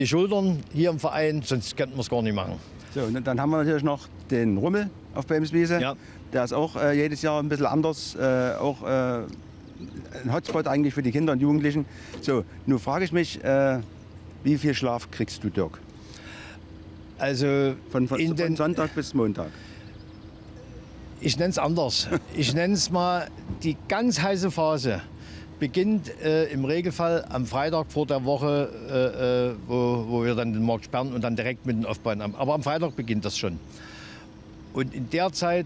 Die Schultern hier im Verein, sonst könnten wir es gar nicht machen. So, und dann haben wir natürlich noch den Rummel auf Bemswiese. Ja. Der ist auch jedes Jahr ein bisschen anders, auch ein Hotspot eigentlich für die Kinder und Jugendlichen. So, nun frage ich mich, wie viel Schlaf kriegst du, Dirk? Also Von Sonntag bis Montag. Ich nenne es anders. Ich nenne es mal, die ganz heiße Phase beginnt im Regelfall am Freitag vor der Woche, wo wir dann den Markt sperren und dann direkt mit den Aufbauen haben. Aber am Freitag beginnt das schon. Und in der Zeit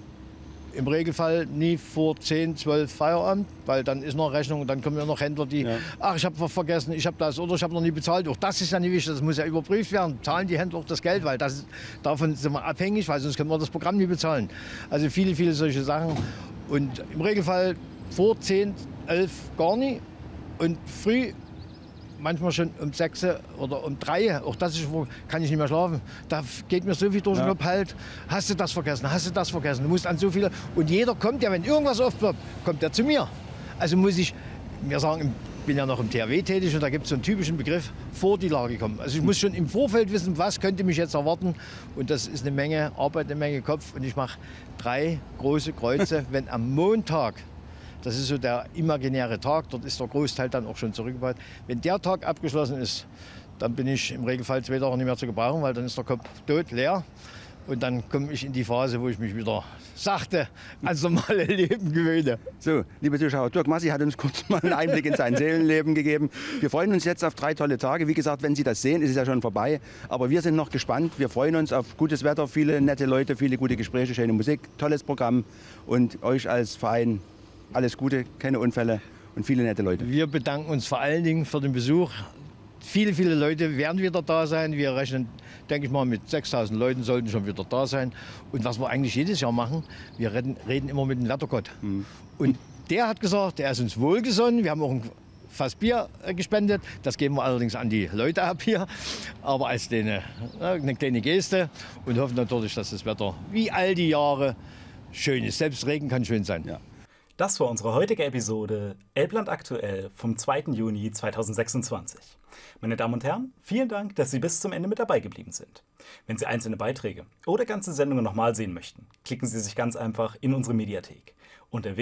im Regelfall nie vor 10, 12 Feierabend, weil dann ist noch Rechnung und dann kommen ja noch Händler, die, ach, ich habe was vergessen, ich habe das oder ich habe noch nie bezahlt. Auch das ist ja nicht wichtig, das muss ja überprüft werden. Zahlen die Händler auch das Geld, weil davon sind wir abhängig, weil sonst können wir das Programm nie bezahlen. Also viele, viele solche Sachen. Und im Regelfall vor 10, 11 gar nie und früh manchmal schon um 6 oder um 3, auch das ist, kann ich nicht mehr schlafen. Da geht mir so viel durch den Kopf halt. Hast du das vergessen, hast du das vergessen? Du musst an so viele. Und jeder kommt ja, wenn irgendwas aufploppt, kommt der zu mir. Also muss ich, wir sagen, ich bin ja noch im THW tätig und da gibt es so einen typischen Begriff, vor die Lage kommen. Also ich muss schon im Vorfeld wissen, was könnte mich jetzt erwarten. Und das ist eine Menge Arbeit, eine Menge Kopf. Und ich mache 3 große Kreuze, wenn am Montag, das ist so der imaginäre Tag, dort ist der Großteil dann auch schon zurückgebaut. Wenn der Tag abgeschlossen ist, dann bin ich im Regelfall 2 Tage nicht mehr zu gebrauchen, weil dann ist der Kopf tot, leer. Und dann komme ich in die Phase, wo ich mich wieder sachte ans normale Leben gewöhne. So, liebe Zuschauer, Dirk Massi hat uns kurz mal einen Einblick in sein Seelenleben gegeben. Wir freuen uns jetzt auf 3 tolle Tage. Wie gesagt, wenn Sie das sehen, ist es ja schon vorbei. Aber wir sind noch gespannt. Wir freuen uns auf gutes Wetter, viele nette Leute, viele gute Gespräche, schöne Musik, tolles Programm. Und euch als Verein alles Gute, keine Unfälle und viele nette Leute. Wir bedanken uns vor allen Dingen für den Besuch. Viele, viele Leute werden wieder da sein. Wir rechnen, denke ich mal, mit 6.000 Leuten sollten schon wieder da sein. Und was wir eigentlich jedes Jahr machen, wir reden immer mit dem Wettergott. Und der hat gesagt, er ist uns wohlgesonnen. Wir haben auch ein Fass Bier gespendet. Das geben wir allerdings an die Leute ab hier. Aber als eine kleine Geste und hoffen natürlich, dass das Wetter wie all die Jahre schön ist. Selbst Regen kann schön sein. Ja. Das war unsere heutige Episode Elbland aktuell vom 2. Juni 2026. Meine Damen und Herren, vielen Dank, dass Sie bis zum Ende mit dabei geblieben sind. Wenn Sie einzelne Beiträge oder ganze Sendungen nochmal sehen möchten, klicken Sie sich ganz einfach in unsere Mediathek unter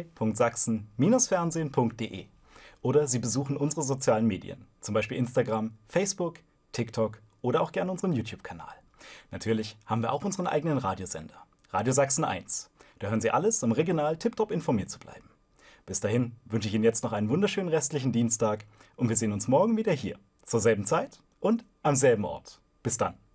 www.sachsen-fernsehen.de oder Sie besuchen unsere sozialen Medien, zum Beispiel Instagram, Facebook, TikTok oder auch gerne unseren YouTube-Kanal. Natürlich haben wir auch unseren eigenen Radiosender, Radio Sachsen 1. Da hören Sie alles, um regional tipptopp informiert zu bleiben. Bis dahin wünsche ich Ihnen jetzt noch einen wunderschönen restlichen Dienstag und wir sehen uns morgen wieder hier, zur selben Zeit und am selben Ort. Bis dann.